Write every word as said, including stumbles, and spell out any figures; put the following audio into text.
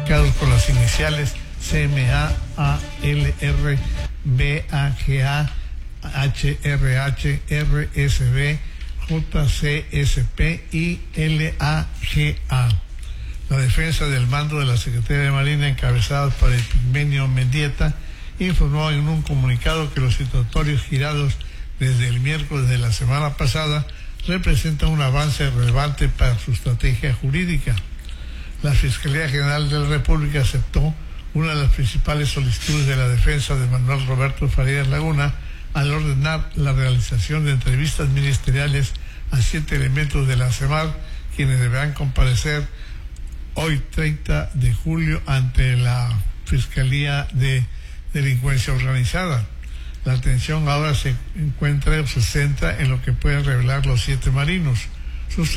identificados por las iniciales C M A, A L R, B A G A, H R H, R S B, J C S P y L A G A. La defensa del mando de la Secretaría de Marina, encabezada por el Pigmenio Mendieta, informó en un comunicado que los citatorios girados desde el miércoles de la semana pasada representan un avance relevante para su estrategia jurídica. La Fiscalía General de la República aceptó una de las principales solicitudes de la defensa de Manuel Roberto Farías Laguna al ordenar la realización de entrevistas ministeriales a siete elementos de la CEMAR, quienes deberán comparecer hoy treinta de julio ante la Fiscalía de Delincuencia Organizada. La atención ahora se encuentra o se centra en lo que pueden revelar los siete marinos, sus